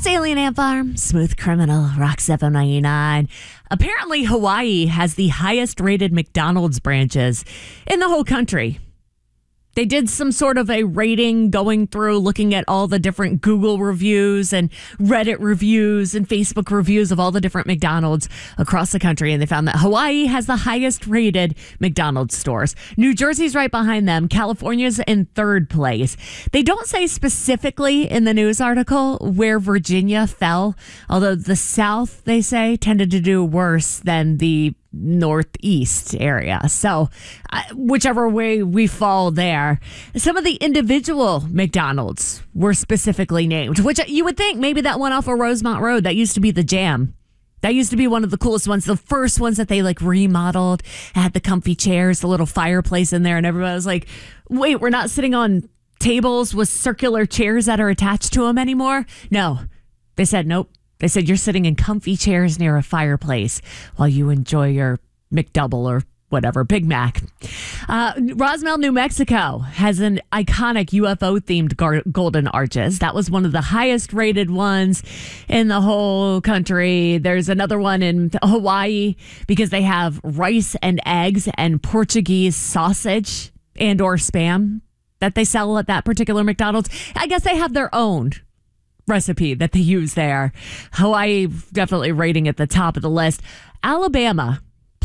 Alien Ant Farm, Smooth Criminal, Rock 799. Apparently, Hawaii has the highest rated McDonald's branches in the whole country. They did some sort of a rating going through looking at all the different Google reviews and Reddit reviews and Facebook reviews of all the different McDonald's across the country. And they found that Hawaii has the highest rated McDonald's stores. New Jersey's right behind them. California's in third place. They don't say specifically in the news article where Virginia fell, although the South, they say, tended to do worse than the Northeast area. So whichever way we fall there, some of the individual McDonald's were specifically named, which you would think maybe that one off of Rosemont Road, that used to be the Jam. That used to be one of the coolest ones. The first ones that they remodeled, had the comfy chairs, the little fireplace in there. And everybody was like, wait, we're not sitting on tables with circular chairs that are attached to them anymore. No, they said, nope. They said you're sitting in comfy chairs near a fireplace while you enjoy your McDouble or whatever, Big Mac. Roswell, New Mexico has an iconic UFO-themed golden arches. That was one of the highest rated ones in the whole country. There's another one in Hawaii because they have rice and eggs and Portuguese sausage and or Spam that they sell at that particular McDonald's. I guess they have their own recipe that they use there. Hawaii definitely rating at the top of the list. Alabama